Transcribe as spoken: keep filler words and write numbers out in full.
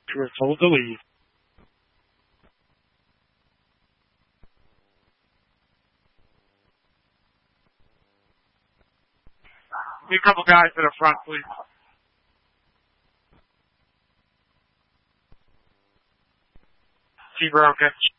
We're told to leave. Need a couple guys to the front, please. T. Broken.